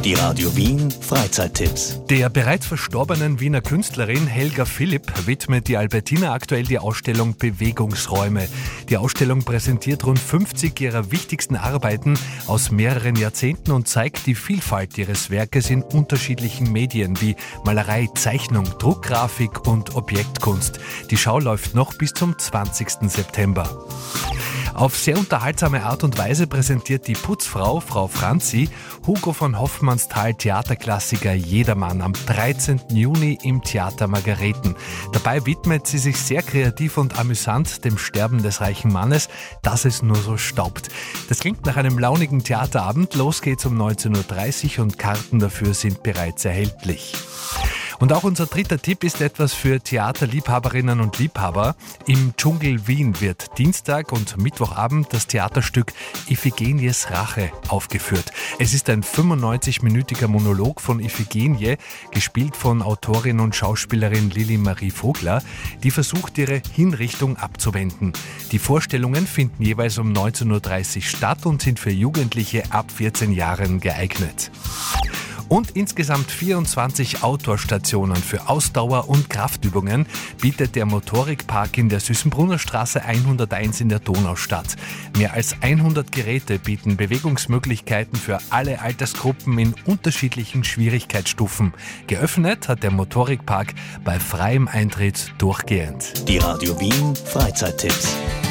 Die Radio Wien Freizeittipps. Der bereits verstorbenen Wiener Künstlerin Helga Philipp widmet die Albertina aktuell die Ausstellung Bewegungsräume. Die Ausstellung präsentiert rund 50 ihrer wichtigsten Arbeiten aus mehreren Jahrzehnten und zeigt die Vielfalt ihres Werkes in unterschiedlichen Medien wie Malerei, Zeichnung, Druckgrafik und Objektkunst. Die Schau läuft noch bis zum 20. September. Auf sehr unterhaltsame Art und Weise präsentiert die Putzfrau, Frau Franzi, Hugo von Hofmannsthal Theaterklassiker Jedermann am 13. Juni im Theater Margareten. Dabei widmet sie sich sehr kreativ und amüsant dem Sterben des reichen Mannes, dass es nur so staubt. Das klingt nach einem launigen Theaterabend. Los geht's um 19.30 Uhr und Karten dafür sind bereits erhältlich. Und auch unser dritter Tipp ist etwas für Theaterliebhaberinnen und Liebhaber. Im Dschungel Wien wird Dienstag und Mittwochabend das Theaterstück Iphigenies Rache aufgeführt. Es ist ein 95-minütiger Monolog von Iphigenie, gespielt von Autorin und Schauspielerin Lili Marie Vogler, die versucht, ihre Hinrichtung abzuwenden. Die Vorstellungen finden jeweils um 19.30 Uhr statt und sind für Jugendliche ab 14 Jahren geeignet. Und insgesamt 24 Outdoor-Stationen für Ausdauer- und Kraftübungen bietet der Motorikpark in der Süßenbrunner Straße 101 in der Donaustadt. Mehr als 100 Geräte bieten Bewegungsmöglichkeiten für alle Altersgruppen in unterschiedlichen Schwierigkeitsstufen. Geöffnet hat der Motorikpark bei freiem Eintritt durchgehend. Die Radio Wien Freizeittipps.